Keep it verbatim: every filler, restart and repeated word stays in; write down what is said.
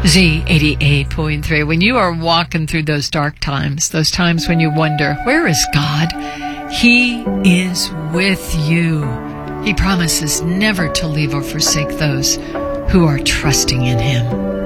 Z eighty-eight point three. When you are walking through those dark times, those times when you wonder, where is God? He is with you. He promises never to leave or forsake those who are trusting in Him.